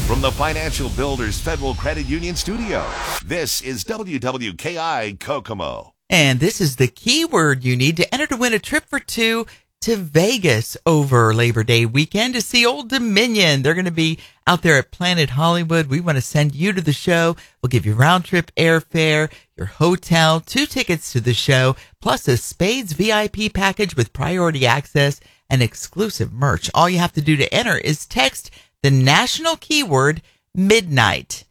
From the Financial Builders Federal Credit Union studio, this is WWKI Kokomo. And this is the keyword you need to enter to win a trip for two to Vegas over Labor Day weekend to see Old Dominion. They're going to be out there at Planet Hollywood. We want to send you to the show. We'll give you round trip airfare, your hotel, 2 tickets to the show, plus a Spades VIP package with priority access and exclusive merch. All you have to do to enter is text the national keyword midnight.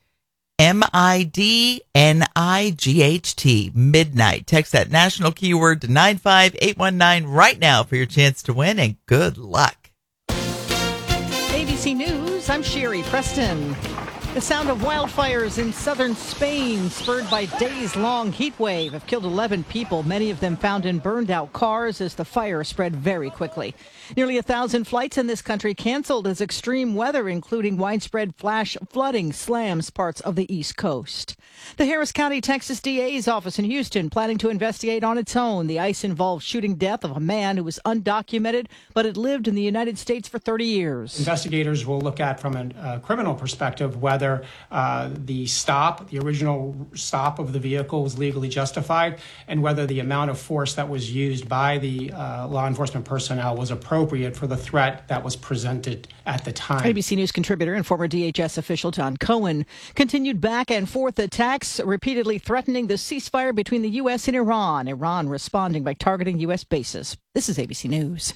MIDNIGHT, midnight. Text that national keyword to 95819 right now for your chance to win, and good luck. ABC News, I'm Sherry Preston. The sound of wildfires in southern Spain, spurred by days-long heat wave, have killed 11 people, many of them found in burned-out cars as the fire spread very quickly. Nearly 1,000 flights in this country canceled as extreme weather, including widespread flash flooding, slams parts of the East Coast. The Harris County, Texas DA's office in Houston planning to investigate on its own the ice-involved shooting death of a man who was undocumented but had lived in the United States for 30 years. Investigators will look at, from a criminal perspective, whether the original stop of the vehicle was legally justified, and whether the amount of force that was used by the law enforcement personnel was appropriate for the threat that was presented at the time. ABC News contributor and former DHS official John Cohen continued back and forth attacks, repeatedly threatening the ceasefire between the U.S. and Iran. Iran responding by targeting U.S. bases. This is ABC News.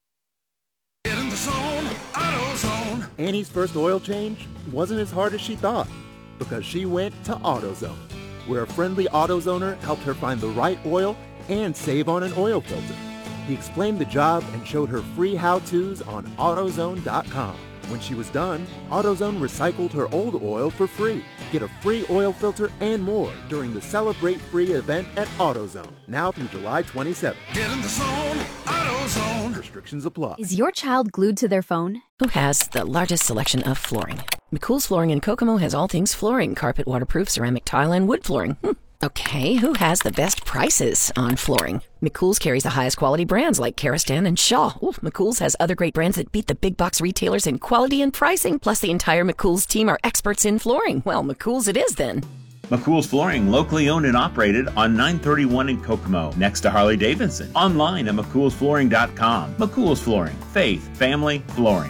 Get in the zone, AutoZone. Annie's first oil change wasn't as hard as she thought because she went to AutoZone, where a friendly AutoZoner helped her find the right oil and save on an oil filter. He explained the job and showed her free how-tos on AutoZone.com. When she was done, AutoZone recycled her old oil for free. Get a free oil filter and more during the Celebrate Free event at AutoZone, now through July 27th. Get in the zone, AutoZone. Restrictions apply. Is your child glued to their phone? Who has the largest selection of flooring? McCool's Flooring in Kokomo has all things flooring, carpet, waterproof, ceramic tile, and wood flooring. Okay, who has the best prices on flooring? McCool's carries the highest quality brands like Karastan and Shaw. Ooh, McCool's has other great brands that beat the big box retailers in quality and pricing. Plus, the entire McCool's team are experts in flooring. Well, McCool's it is then. McCool's Flooring, locally owned and operated on 931 in Kokomo, next to Harley-Davidson. Online at McCoolsFlooring.com. McCool's Flooring. Faith, family, flooring.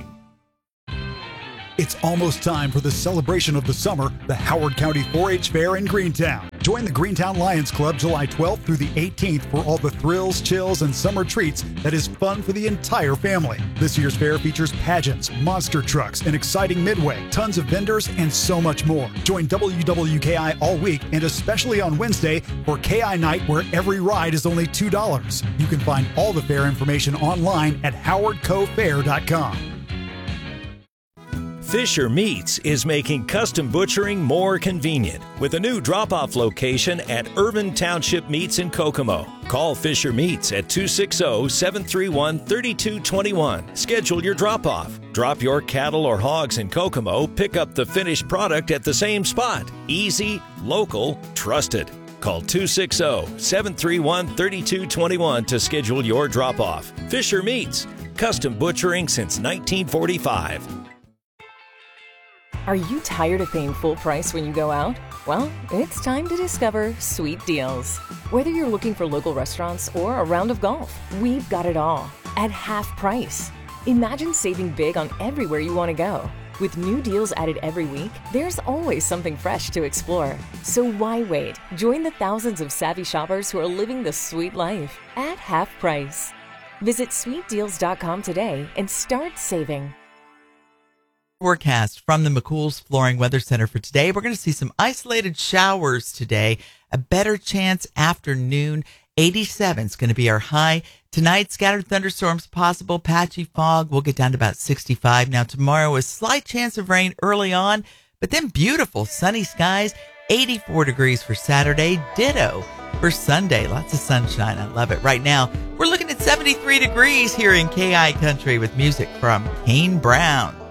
It's almost time for the celebration of the summer, the Howard County 4-H Fair in Greentown. Join the Greentown Lions Club July 12th through the 18th for all the thrills, chills, and summer treats that is fun for the entire family. This year's fair features pageants, monster trucks, an exciting midway, tons of vendors, and so much more. Join WWKI all week and especially on Wednesday for KI Night, where every ride is only $2. You can find all the fair information online at howardcofair.com. Fisher Meats is making custom butchering more convenient with a new drop-off location at Urban Township Meats in Kokomo. Call Fisher Meats at 260-731-3221. Schedule your drop-off. Drop your cattle or hogs in Kokomo, pick up the finished product at the same spot. Easy, local, trusted. Call 260-731-3221 to schedule your drop-off. Fisher Meats, custom butchering since 1945. Are you tired of paying full price when you go out? Well, it's time to discover Sweet Deals. Whether you're looking for local restaurants or a round of golf, we've got it all at half price. Imagine saving big on everywhere you want to go. With new deals added every week, there's always something fresh to explore. So why wait? Join the thousands of savvy shoppers who are living the sweet life at half price. Visit sweetdeals.com today and start saving. Forecast from the McCool's Flooring Weather Center for today. We're going to see some isolated showers today. A better chance afternoon. 87 is going to be our high. Tonight, scattered thunderstorms possible. Patchy fog. We'll get down to about 65. Now, tomorrow, a slight chance of rain early on, but then beautiful sunny skies. 84 degrees for Saturday. Ditto for Sunday. Lots of sunshine. I love it. Right now, we're looking at 73 degrees here in KI Country with music from Kane Brown.